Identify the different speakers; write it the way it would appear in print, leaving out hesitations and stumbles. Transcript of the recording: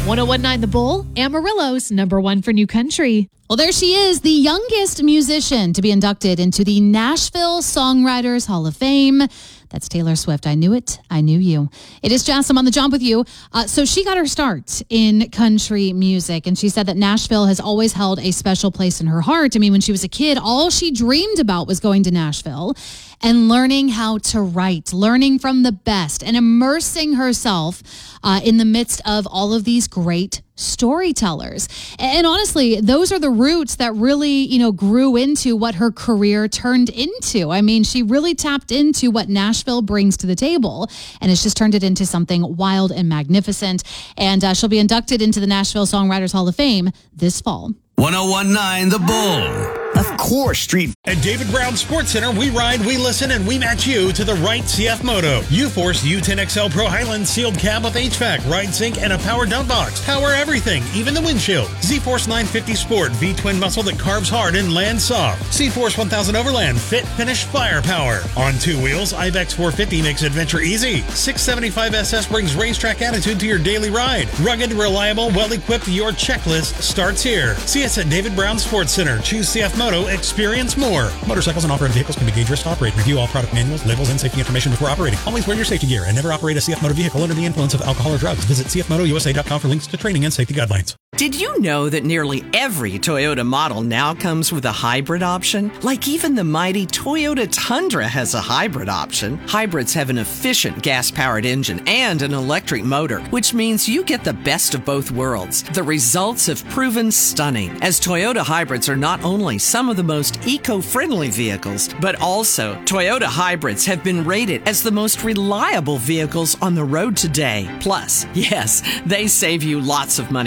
Speaker 1: 1019 The Bull, Amarillo's #1 for new country.
Speaker 2: Well, there she is, the youngest musician to be inducted into the Nashville Songwriters Hall of Fame. That's Taylor Swift. I knew it. I knew you. It is Jess. I'm on the jump with you. So she got her start in country music, and she said that Nashville has always held a special place in her heart. I mean, when she was a kid, all she dreamed about was going to Nashville and learning how to write, learning from the best, and immersing herself in the midst of all of these great storytellers. And honestly, those are the roots that really, grew into what her career turned into. I mean, she really tapped into what Nashville brings to the table, and it's just turned it into something wild and magnificent. And she'll be inducted into the Nashville Songwriters Hall of Fame this fall.
Speaker 3: 1019 The Bull. Of course, Street.
Speaker 4: At David Brown Sports Center, we ride, we listen, and we match you to the right CF Moto. U-Force U10XL Pro Highland sealed cab with HVAC, ride sync, and a power dump box. Power everything, even the windshield. Z-Force 950 Sport, V-twin muscle that carves hard and lands soft. C-Force 1000 Overland, fit, finish, firepower. On two wheels, Ibex 450 makes adventure easy. 675 SS brings racetrack attitude to your daily ride. Rugged, reliable, well-equipped, your checklist starts here. See us at David Brown Sports Center. Choose CF Moto. Experience more. Motorcycles and off-road vehicles can be dangerous to operate. Review all product manuals, labels, and safety information before operating. Always wear your safety gear and never operate a CF Moto vehicle under the influence of alcohol or drugs. Visit cfmotousa.com for links to training and safety guidelines.
Speaker 5: Did you know that nearly every Toyota model now comes with a hybrid option? Like even the mighty Toyota Tundra has a hybrid option. Hybrids have an efficient gas-powered engine and an electric motor, which means you get the best of both worlds. The results have proven stunning, as Toyota hybrids are not only some of the most eco-friendly vehicles, but also Toyota hybrids have been rated as the most reliable vehicles on the road today. Plus, yes, they save you lots of money